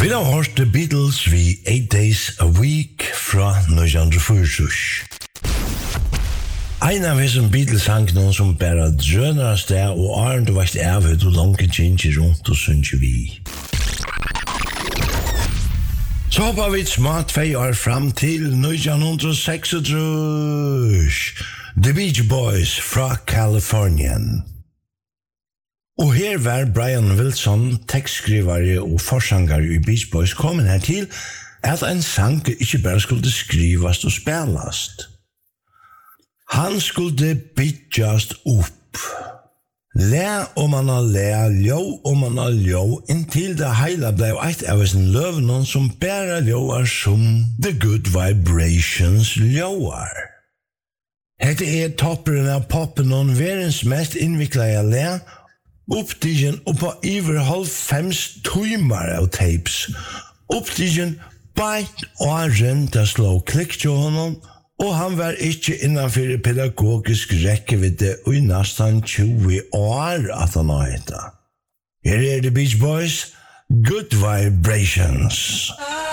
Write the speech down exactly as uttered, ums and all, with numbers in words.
Vi har hørt The Beatles vi Eight Days a Week fra nitjan fyrtiosju. Ein av hesum Beatles-sangene som bæra drøner av sted og Arne du vekst av høyt og langt kjentje rundt og synsje vi. Så hoppar vi et smart tvei år fram til nitjan seksogtrýss. The Beach Boys fra Kalifornien. Og her var Brian Wilson, tekstskrivare og forsangare i Beach Boys, kommet her til at en sang ikke bare skulle skrivast og spelast. Han skulle bytjast opp. Læ om han har læ, ljå om han har ljå, inntil det heila blei eit av sin løvnån som bæra ljóar som The Good Vibrations ljóar. Hette er topperen av poppen og verens mest innviklade læ, upptigen oppa iver halvfems timer av tapes. Upptigen bætt åren til slå klikk til honom, og han var ikke innanfor pedagogisk rekkevidde og i nesten tjue år at han har etta. Her er The Beach Boys, Good Vibrations.